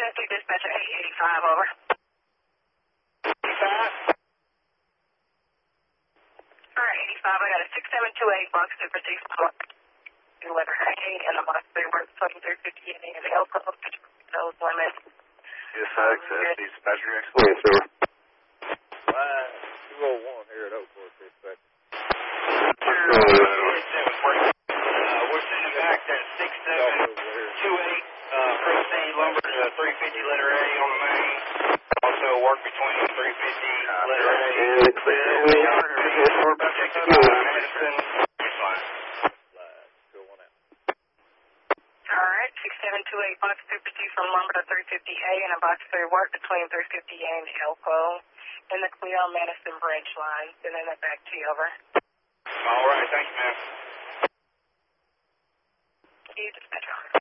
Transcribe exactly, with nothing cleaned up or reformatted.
Thank you, dispatcher eight eighty-five, over. eighty-five? Alright, eighty-five, I got a six seven two eight box super six o'clock. Your letter A and a box three work twenty-three fifty and the L code, those limits. Yes, access, dispatcher next Yes, sir. Line two oh one here at Oakport, dispatch. Uh, we're sending back that six seven two eight, uh, proceed lumber to three fifty letter A on the main. Also work between three fifty letter A. And it's clear. Madison. Fine. Alright, six seven two eight box super C from lumber to three fifty A and a box three work between three fifty A and Elko in the Cleo Madison branch line. Sending that back to you, over. Alright, thank you, ma'am. You dispatcher.